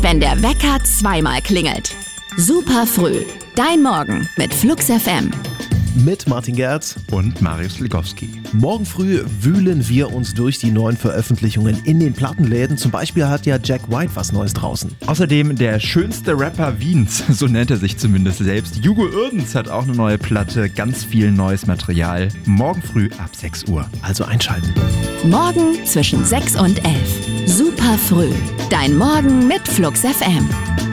wenn der Wecker zweimal klingelt. Super früh. Dein Morgen mit Flux FM. Mit Martin Gerz und Marius Legowski. Morgen früh wühlen wir uns durch die neuen Veröffentlichungen in den Plattenläden. Zum Beispiel hat ja Jack White was Neues draußen. Außerdem der schönste Rapper Wiens, so nennt er sich zumindest selbst. Hugo Irdens hat auch eine neue Platte, ganz viel neues Material. Morgen früh ab 6 Uhr. Also einschalten. Morgen zwischen 6 und 11. Super früh. Dein Morgen mit Flux FM.